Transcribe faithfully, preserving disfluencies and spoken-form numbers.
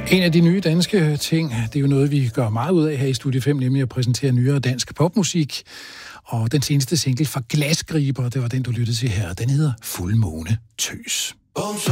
En af de nye danske ting, det er jo noget, vi gør meget ud af her i Studie fem, nemlig at præsentere nyere dansk popmusik. Og den seneste single fra Glasgriber, det var den, du lyttede til her, den hedder Fuldmåne Tøs.